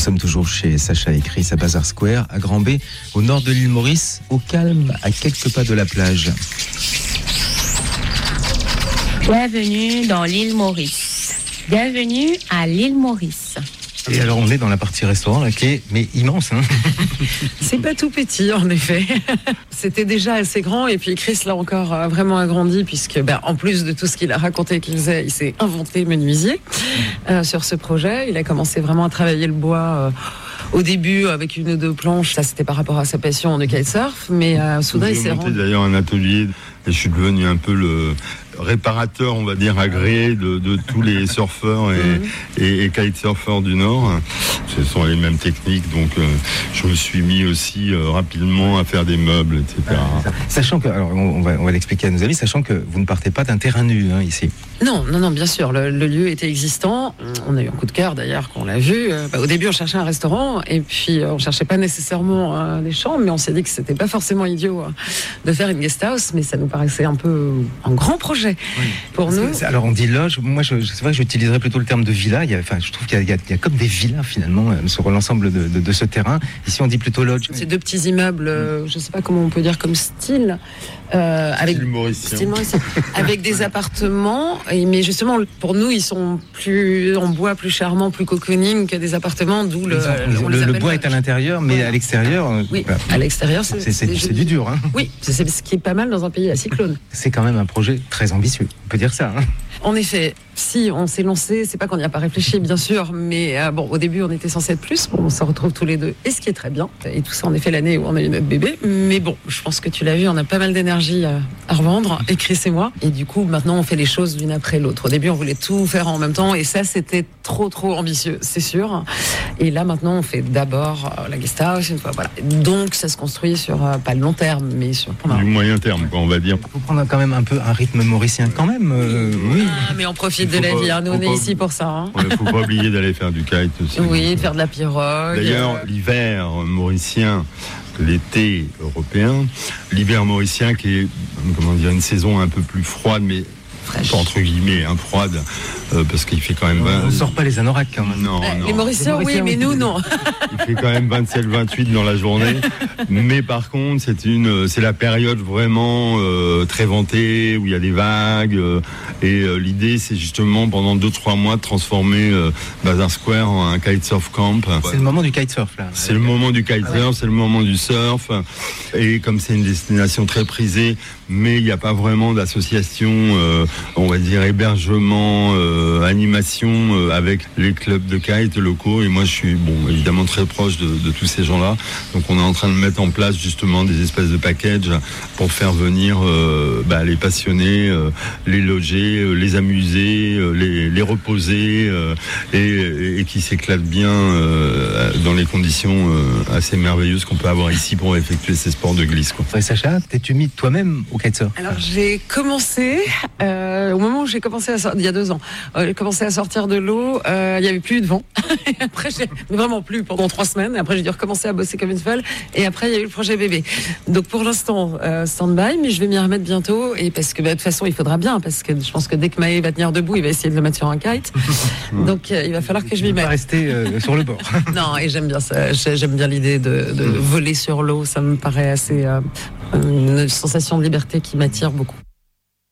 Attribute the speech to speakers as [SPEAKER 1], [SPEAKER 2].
[SPEAKER 1] sommes toujours chez Sacha et Chris à Bazar Square, à Grand-B, au nord de l'île Maurice, au calme, à quelques pas de la plage.
[SPEAKER 2] Bienvenue dans l'île Maurice. Bienvenue à l'île Maurice.
[SPEAKER 1] Et alors on est dans la partie restaurant là, qui est mais immense. Hein.
[SPEAKER 3] C'est pas tout petit en effet. C'était déjà assez grand et puis Chris l'a encore vraiment agrandi puisque en plus de tout ce qu'il a raconté qu'il faisait, il s'est inventé menuisier sur ce projet. Il a commencé vraiment à travailler le bois au début avec une ou deux planches. Ça c'était par rapport à sa passion de kitesurf, mais soudain il s'est
[SPEAKER 4] monté
[SPEAKER 3] rendu.
[SPEAKER 4] D'ailleurs un atelier et je suis devenu un peu le réparateur, on va dire, agréé de tous les surfeurs et kitesurfers du Nord. Ce sont les mêmes techniques, donc je me suis mis aussi rapidement à faire des meubles, etc.
[SPEAKER 1] Sachant que, alors on va l'expliquer à nos amis, sachant que vous ne partez pas d'un terrain nu ici.
[SPEAKER 3] Non, bien sûr, le lieu était existant. On a eu un coup de cœur d'ailleurs quand on l'a vu. Au début, on cherchait un restaurant et puis on cherchait pas nécessairement des chambres, mais on s'est dit que c'était pas forcément idiot de faire une guest house, mais ça nous paraissait un peu un grand projet pour nous.
[SPEAKER 1] Alors on dit loge, moi c'est vrai que j'utiliserais plutôt le terme de villa. Je trouve qu'il y a comme des villas finalement sur l'ensemble de ce terrain. Ici on dit plutôt lodge.
[SPEAKER 3] C'est deux petits immeubles, je sais pas comment on peut dire comme style. Avec
[SPEAKER 4] style mauricien.
[SPEAKER 3] Avec des appartements, mais justement pour nous ils sont plus en bois, plus charmants, plus cocooning que des appartements, d'où
[SPEAKER 1] le bois est à l'intérieur, mais à l'extérieur.
[SPEAKER 3] Oui, à l'extérieur
[SPEAKER 1] c'est du dur. Hein.
[SPEAKER 3] Oui, c'est ce qui est pas mal dans un pays à cyclone.
[SPEAKER 1] C'est quand même un projet très ambitieux, on peut dire ça. Hein.
[SPEAKER 3] En effet, si on s'est lancé, c'est pas qu'on n'y a pas réfléchi, bien sûr, mais au début on était censé être plus, on se retrouve tous les deux, et ce qui est très bien, et tout ça en effet l'année où on a eu notre bébé, mais bon, je pense que tu l'as vu, on a pas mal d'énergie à revendre, et Chris et moi, et du coup maintenant on fait les choses l'une après l'autre. Au début on voulait tout faire en même temps, et ça c'était trop ambitieux, c'est sûr, et là maintenant on fait d'abord la guest house, une fois, voilà. Donc ça se construit sur pas le long terme, mais sur
[SPEAKER 4] du moyen terme, quoi, on va dire.
[SPEAKER 1] Il faut prendre quand même un peu un rythme mauricien quand même. Oui.
[SPEAKER 3] Mais on profite de la vie, nous on est ici pour ça.
[SPEAKER 4] Il ne faut pas oublier d'aller faire du kite aussi.
[SPEAKER 3] Oui, de faire de la pirogue.
[SPEAKER 4] D'ailleurs, l'hiver mauricien, l'été européen, l'hiver mauricien qui est, une saison un peu plus froide, mais
[SPEAKER 3] fraîche.
[SPEAKER 4] Entre guillemets, froide, parce qu'il fait quand même...
[SPEAKER 1] On ne sort pas les anoraks quand même.
[SPEAKER 4] Non.
[SPEAKER 3] Les Mauriciens, oui, mais nous, non.
[SPEAKER 4] Il fait quand même 27-28 dans la journée. Mais par contre, c'est la période vraiment très ventée, où il y a des vagues. Et l'idée, c'est justement, pendant 2-3 mois, de transformer Bazar Square en un kitesurf camp.
[SPEAKER 1] C'est le moment du kitesurf, là.
[SPEAKER 4] C'est le moment du kitesurf, c'est le moment du surf. Et comme c'est une destination très prisée, mais il n'y a pas vraiment d'association, on va dire hébergement, animation avec les clubs de kite locaux. Et moi je suis évidemment très proche de tous ces gens-là. Donc on est en train de mettre en place justement des espèces de packages pour faire venir les passionnés, les loger, les amuser, les reposer et qui s'éclatent bien dans les conditions assez merveilleuses qu'on peut avoir ici pour effectuer ces sports de glisse, quoi.
[SPEAKER 1] Et Sacha, t'es-tu mis toi-même au kitesurf?
[SPEAKER 3] Alors j'ai commencé au moment où j'ai commencé il y a 2 ans. J'ai commencé à sortir de l'eau. Il y avait plus de vent. Et après vraiment plus pendant 3 semaines. Et après j'ai dû recommencer à bosser comme une folle. Et après il y a eu le projet bébé. Donc pour l'instant stand-by, mais je vais m'y remettre bientôt. Et parce que de toute façon il faudra bien, parce que je pense que dès que Maë va tenir debout, il va essayer de le mettre sur un kite. Donc il va falloir que je m'y mette.
[SPEAKER 1] Pas rester sur le bord.
[SPEAKER 3] Non, et j'aime bien ça. J'aime bien l'idée de voler sur l'eau. Ça me paraît assez une sensation de liberté qui m'attire beaucoup.